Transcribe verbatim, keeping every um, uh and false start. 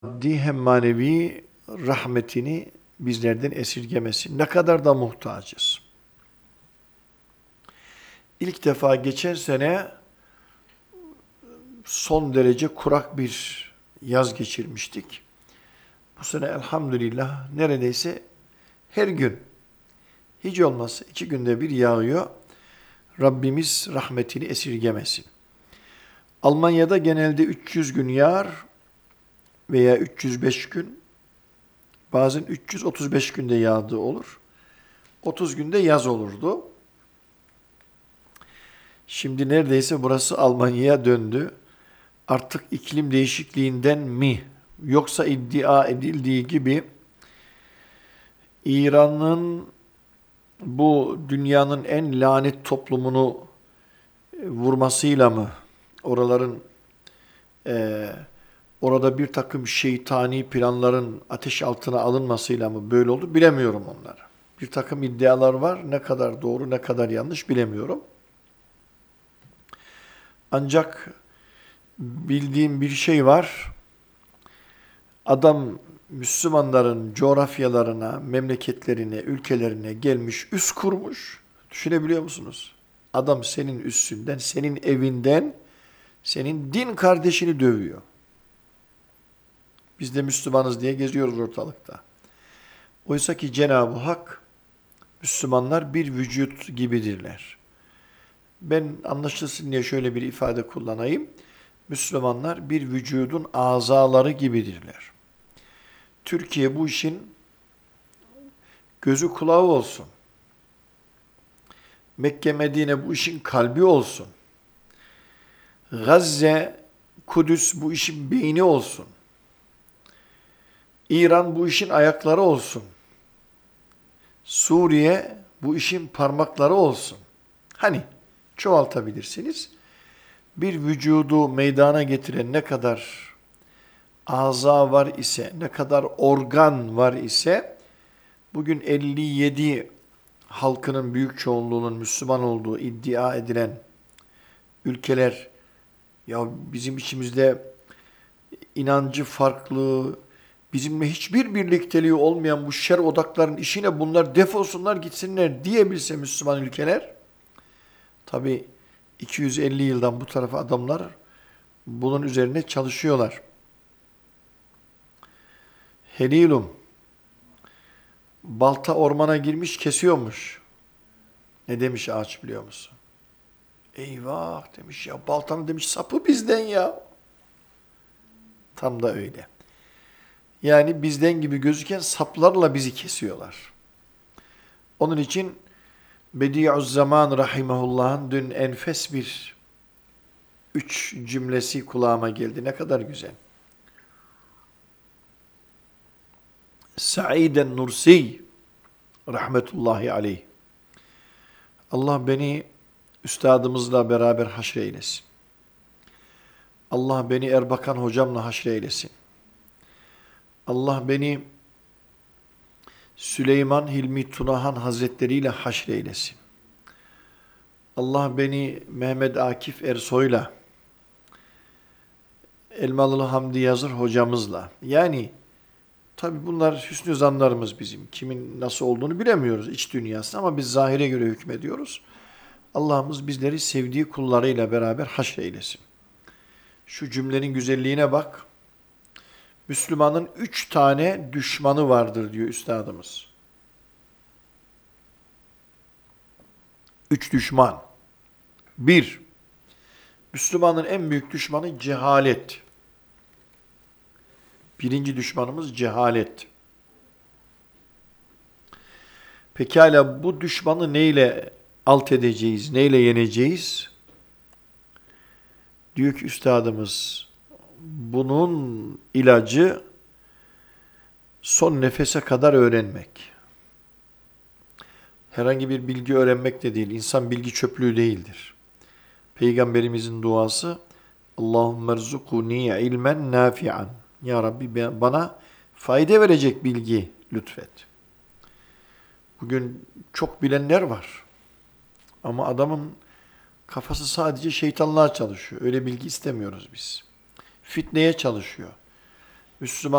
maddi hem manevi rahmetini bizlerden esirgemesin. Ne kadar da muhtacız. İlk defa geçen sene son derece kurak bir yaz geçirmiştik. Bu sene elhamdülillah neredeyse her gün, hiç olmazsa iki günde bir yağıyor. Rabbimiz rahmetini esirgemesin. Almanya'da genelde üç yüz gün yağar veya üç yüz beş gün, bazen üç yüz otuz beş günde yağdığı olur. otuz günde yaz olurdu. Şimdi neredeyse burası Almanya'ya döndü. Artık iklim değişikliğinden mi yoksa iddia edildiği gibi İran'ın bu dünyanın en lanet toplumunu vurmasıyla mı, oraların e, orada bir takım şeytani planların ateş altına alınmasıyla mı böyle oldu bilemiyorum onları. Bir takım iddialar var. Ne kadar doğru ne kadar yanlış bilemiyorum. Ancak bildiğim bir şey var. Adam Müslümanların coğrafyalarına, memleketlerine, ülkelerine gelmiş, üs kurmuş. Düşünebiliyor musunuz? Adam senin üstünden, senin evinden, senin din kardeşini dövüyor. Biz de Müslümanız diye geziyoruz ortalıkta. Oysa ki Cenab-ı Hak, Müslümanlar bir vücut gibidirler. Ben anlaşılsın diye şöyle bir ifade kullanayım. Müslümanlar bir vücudun azaları gibidirler. Türkiye bu işin gözü kulağı olsun. Mekke, Medine bu işin kalbi olsun. Gazze, Kudüs bu işin beyni olsun. İran bu işin ayakları olsun. Suriye bu işin parmakları olsun. Hani çoğaltabilirsiniz. Bir vücudu meydana getiren ne kadar aza var ise, ne kadar organ var ise, bugün elli yedi halkının büyük çoğunluğunun Müslüman olduğu iddia edilen ülkeler, ya bizim içimizde inancı farklı, bizimle hiçbir birlikteliği olmayan bu şer odakların işine bunlar defolsunlar gitsinler diyebilse Müslüman ülkeler, tabi iki yüz elli yıldan bu tarafa adamlar bunun üzerine çalışıyorlar. Helilum, balta ormana girmiş kesiyormuş. Ne demiş ağaç biliyor musun? Eyvah demiş ya, baltanın demiş sapı bizden ya. Tam da öyle. Yani bizden gibi gözüken saplarla bizi kesiyorlar. Onun için Bediüzzaman rahimehullah'ın dün enfes bir üç cümlesi kulağıma geldi. Ne kadar güzel. Saiden Nursi rahmetullahi aleyh. Allah beni üstadımızla beraber haşreylesin. Allah beni Erbakan hocamla haşreylesin. Allah beni Süleyman Hilmi Tunahan Hazretleri ile haşreylesin. Allah beni Mehmet Akif Ersoy'la, Elmalılı Hamdi Yazır hocamızla, yani tabi bunlar hüsnü zanlarımız bizim. Kimin nasıl olduğunu bilemiyoruz iç dünyasında ama biz zahire göre hükmediyoruz. Allah'ımız bizleri sevdiği kullarıyla beraber haşreylesin. Şu cümlenin güzelliğine bak. Müslümanın üç tane düşmanı vardır diyor üstadımız. Üç düşman. Bir, Müslümanın en büyük düşmanı cehalet. Birinci düşmanımız cehalet. Pekala bu düşmanı neyle alt edeceğiz, neyle yeneceğiz? Diyor ki üstadımız, bunun ilacı son nefese kadar öğrenmek. Herhangi bir bilgi öğrenmek de değil, insan bilgi çöplüğü değildir. Peygamberimizin duası, Allahümme rzuquni ilmen nafi'an. Ya Rabbi bana fayda verecek bilgi lütfet. Bugün çok bilenler var. Ama adamın kafası sadece şeytanlığa çalışıyor. Öyle bilgi istemiyoruz biz. Fitneye çalışıyor. Müslüman